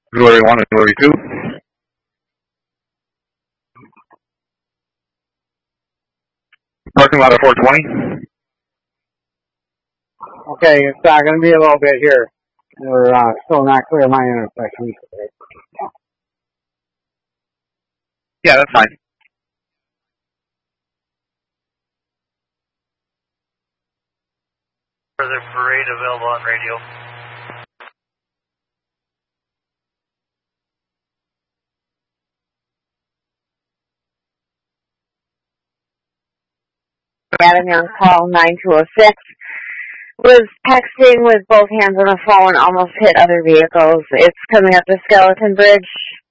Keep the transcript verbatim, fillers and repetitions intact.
Glory one and Glory two. Parking lot of four twenty. Okay, it's uh, going to be a little bit here. We're uh, still not clear my intersection. Yeah, that's fine. Further parade available on radio. Adam Young, call nine two oh six. Was texting with both hands on the phone, almost hit other vehicles. It's coming up the Skeleton Bridge.